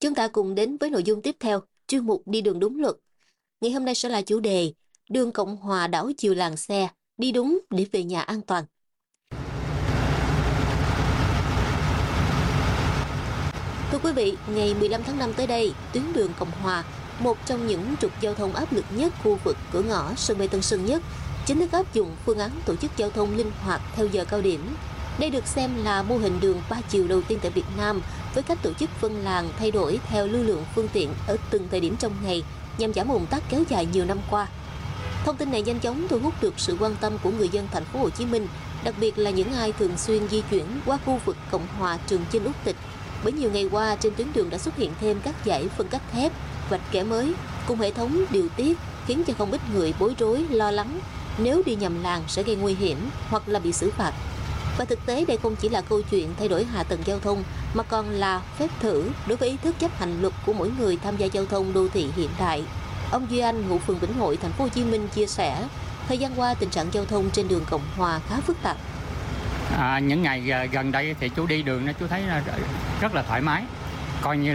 Chúng ta cùng đến với nội dung tiếp theo, chuyên mục đi đường đúng luật. Ngày hôm nay sẽ là chủ đề đường Cộng Hòa đảo chiều làng xe, đi đúng để về nhà an toàn. Thưa quý vị, ngày 15 tháng 5 tới đây, tuyến đường Cộng Hòa, một trong những trục giao thông áp lực nhất khu vực cửa ngõ sân bay Tân Sơn Nhất, chính thức áp dụng phương án tổ chức giao thông linh hoạt theo giờ cao điểm. Đây được xem là mô hình đường 3 chiều đầu tiên tại Việt Nam, với cách tổ chức phân làn thay đổi theo lưu lượng phương tiện ở từng thời điểm trong ngày nhằm giảm ùn tắc kéo dài nhiều năm qua. Thông tin này nhanh chóng thu hút được sự quan tâm của người dân thành phố Hồ Chí Minh, đặc biệt là những ai thường xuyên di chuyển qua khu vực Cộng Hòa Trường Chinh Út Tịch. Bởi nhiều ngày qua trên tuyến đường đã xuất hiện thêm các dải phân cách thép, vạch kẻ mới cùng hệ thống điều tiết, khiến cho không ít người bối rối, lo lắng nếu đi nhầm làn sẽ gây nguy hiểm hoặc là bị xử phạt. Và thực tế đây không chỉ là câu chuyện thay đổi hạ tầng giao thông mà còn là phép thử đối với ý thức chấp hành luật của mỗi người tham gia giao thông đô thị hiện đại. Ông Duy Anh, ngụ phường Vĩnh Hội, thành phố Hồ Chí Minh chia sẻ, thời gian qua tình trạng giao thông trên đường Cộng Hòa khá phức tạp. Những ngày gần đây thì chú đi đường chú thấy rất là thoải mái, coi như